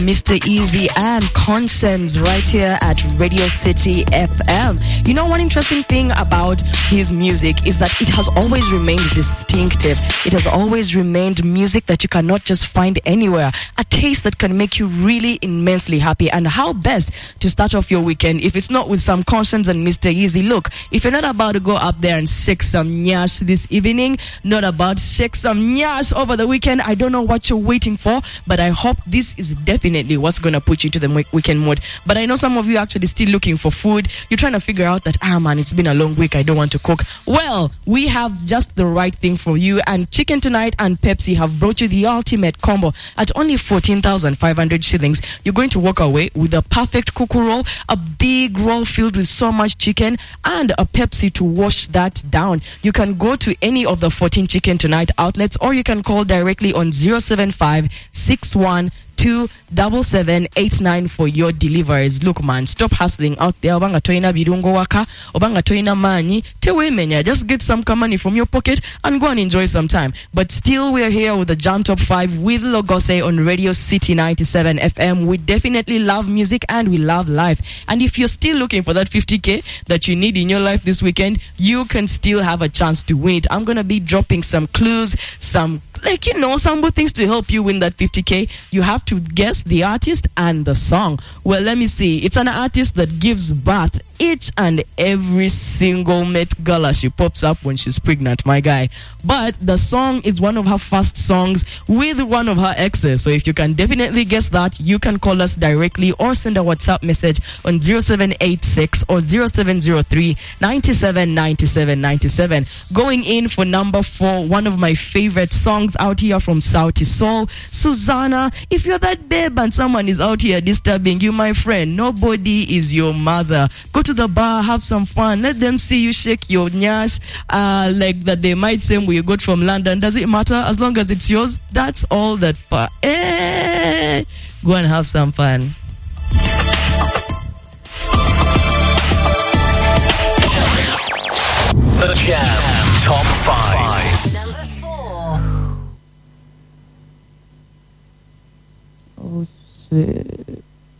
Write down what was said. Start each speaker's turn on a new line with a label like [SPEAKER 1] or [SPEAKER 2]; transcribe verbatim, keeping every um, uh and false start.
[SPEAKER 1] Mister Easy and Conscience right here at Radio City F M. You know, one interesting thing about his music is that it has always remained distinctive. It has always remained music that you cannot just find anywhere. A taste that can make you really immensely happy. And how best to start off your weekend if it's not with some Conscience and Mister Easy? Look, if you're not about to go up there and shake some nyash this evening, not about to shake some nyash over the weekend, I don't know what you're waiting for, but I hope this is definitely what's going to put you to the weekend mood. But I know some of you are actually still looking for food. You're trying to figure out that, ah man, it's been a long week, I don't want to cook. Well, we have just the right thing for you, and Chicken Tonight and Pepsi have brought you the ultimate combo at only fourteen thousand five hundred shillings. You're going to walk away with a perfect kuku roll, a big roll filled with so much chicken, and a Pepsi to wash that down. You can go to any of the fourteen Chicken Tonight outlets, or you can call directly on zero seven five six one two double seven eight nine for your deliveries. Look man, stop hustling out there. Obanga toina birungo waka, obanga toina mani, tewe menya. Just get some money from your pocket and go and enjoy some time. But still, we're here with the Jam Top five with Logose on Radio City ninety-seven F M. We definitely love music and we love life. And if you're still looking for that fifty K that you need in your life this weekend, you can still have a chance to win it. I'm gonna be dropping some clues, some like, you know, some good things to help you win that fifty K. You have to guess the artist and the song. Well, let me see. It's an artist that gives birth each and every single Met Gala she pops up when she's pregnant, my guy. But the song is one of her first songs with one of her exes. So if you can definitely guess that, you can call us directly or send a WhatsApp message on zero seven eight six or zero seven zero three nine seven nine seven nine seven. Going in for number four, one of my favorite songs out here from Sauti Sol, Susanna. If you're that babe and someone is out here disturbing you, my friend, nobody is your mother. Go to the bar, have some fun, let them see you shake your nyash uh, like that they might say where you got from London. Does it matter? As long as it's yours, that's all that far. Eh, go and have some fun.
[SPEAKER 2] The Jam Top five.
[SPEAKER 3] Number four.
[SPEAKER 1] Oh shit.